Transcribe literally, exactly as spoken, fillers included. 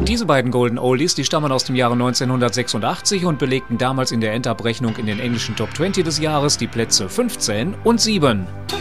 Diese beiden Golden Oldies, die stammen aus dem Jahre neunzehnhundertsechsundachtzig und belegten damals in der Endabrechnung in den englischen Top zwanzig des Jahres die Plätze fünfzehn und sieben.